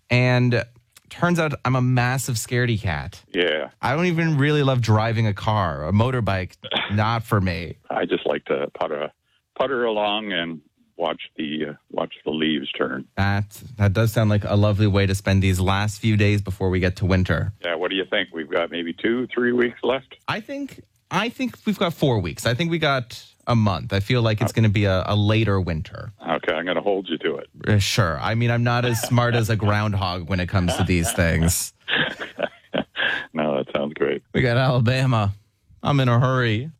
And turns out I'm a massive scaredy cat. Yeah. I don't even really love driving a car. A motorbike, not for me. I just like to putter along and watch the leaves turn. That does sound like a lovely way to spend these last few days before we get to winter. Yeah, what do you think? We've got maybe 2-3 weeks left? I think we've got 4 weeks. I think we got a month. I feel like it's going to be a later winter. Okay, I'm going to hold you to it. Sure. I mean, I'm not as smart as a groundhog when it comes to these things. No, that sounds great. We got Alabama. I'm in a hurry.